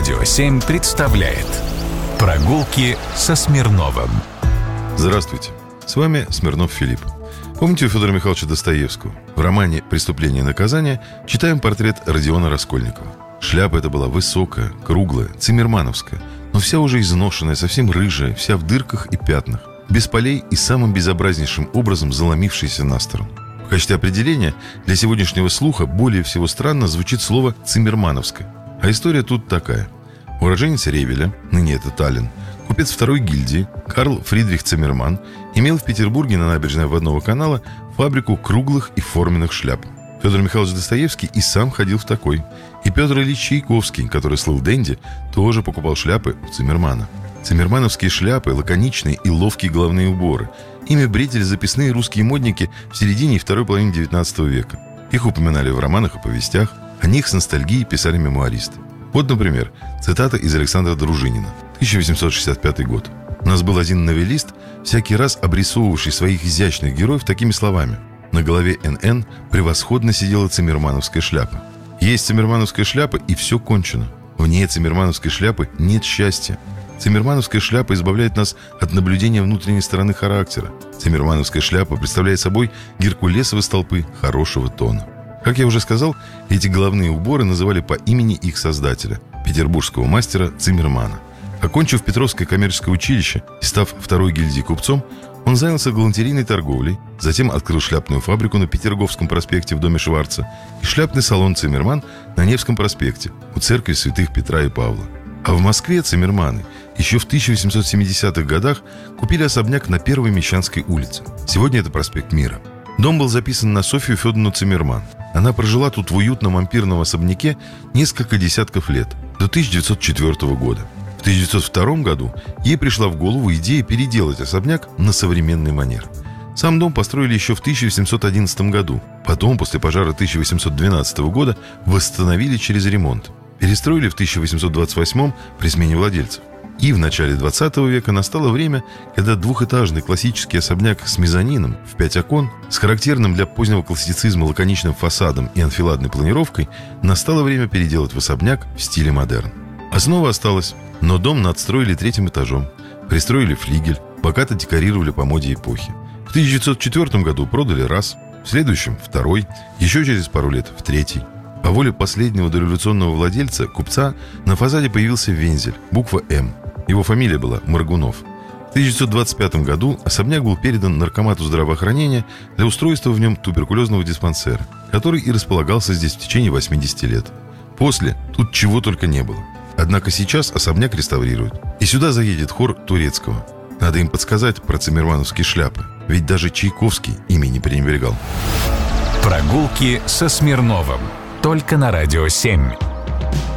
Радио 7 представляет «Прогулки со Смирновым». Здравствуйте, с вами Смирнов Филипп. Помните у Федора Михайловича Достоевского? В романе «Преступление и наказание» читаем портрет Родиона Раскольникова. Шляпа эта была высокая, круглая, циммермановская, но вся уже изношенная, совсем рыжая, вся в дырках и пятнах, без полей и самым безобразнейшим образом заломившаяся на сторону. В качестве определения для сегодняшнего слуха более всего странно звучит слово «циммермановская». А история тут такая. Уроженец Ревеля, ныне это Таллин, купец второй гильдии Карл Фридрих Циммерман имел в Петербурге на набережной Обводного канала фабрику круглых и форменных шляп. Федор Михайлович Достоевский и сам ходил в такой. И Петр Ильич Чайковский, который слыл денди, тоже покупал шляпы у Циммермана. Циммермановские шляпы, лаконичные и ловкие головные уборы. Ими бредили записные русские модники в середине и второй половине XIX века. Их упоминали в романах и повестях, о них с ностальгией писали мемуаристы. Вот, например, цитата из Александра Дружинина, 1865 год. У нас был один новеллист, всякий раз обрисовывавший своих изящных героев такими словами. На голове НН превосходно сидела циммермановская шляпа. Есть циммермановская шляпа, и все кончено. Вне циммермановской шляпы нет счастья. Циммермановская шляпа избавляет нас от наблюдения внутренней стороны характера. Циммермановская шляпа представляет собой геркулесовы столпы хорошего тона. Как я уже сказал, эти головные уборы называли по имени их создателя, петербургского мастера Циммермана. Окончив Петровское коммерческое училище и став второй гильдией купцом, он занялся галантерейной торговлей, затем открыл шляпную фабрику на Петерговском проспекте в доме Шварца и шляпный салон «Циммерман» на Невском проспекте у церкви святых Петра и Павла. А в Москве циммерманы еще в 1870-х годах купили особняк на Первой Мещанской улице. Сегодня это проспект Мира. Дом был записан на Софью Федоровну Циммерман. Она прожила тут в уютном ампирном особняке несколько десятков лет, до 1904 года. В 1902 году ей пришла в голову идея переделать особняк на современный манер. Сам дом построили еще в 1811 году. Потом, после пожара 1812 года, восстановили через ремонт. Перестроили в 1828 при смене владельцев. И в начале 20 века настало время, когда двухэтажный классический особняк с мезонином в 5 окон, с характерным для позднего классицизма лаконичным фасадом и анфиладной планировкой, настало время переделать в особняк в стиле модерн. Основа осталась, но дом надстроили 3-м этажом, пристроили флигель, богато декорировали по моде эпохи. В 1904 году продали раз, в следующем – второй, еще через пару лет – в третий. По воле последнего дореволюционного владельца, купца, на фасаде появился вензель, буква «М». Его фамилия была Моргунов. В 1925 году особняк был передан Наркомату здравоохранения для устройства в нем туберкулезного диспансера, который и располагался здесь в течение 80 лет. После тут чего только не было. Однако сейчас особняк реставрируют. И сюда заедет хор Турецкого. Надо им подсказать про циммермановские шляпы. Ведь даже Чайковский ими не пренебрегал. Прогулки со Смирновым. Только на Радио 7.